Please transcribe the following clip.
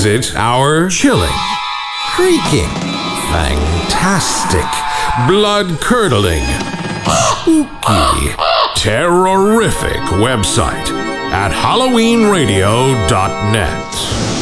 visit our chilling, creaking, fantastic, blood-curdling, spooky, terrorific website at HalloweenRadio.net.